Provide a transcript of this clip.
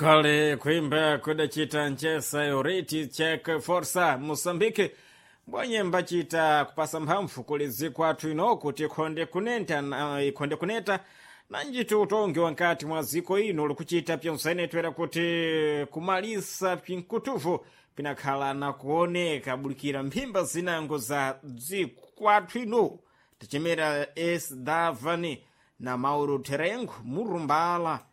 kale kuimba kudachita nchesa yoreti chek forsa Mosambike mbonye mbachita kupasa mphamvu kulizi kwathu ino kuti ikhonde kuneta nanjitu utongi wankati mwa ziko ino likuchita pyonsainetwera kuti kumalisa pinkutuvu pinakhala na kuoneka bulikira mphimba zinango za dziko kwathu ino tichemera es davani na Mauro Terengo murumbala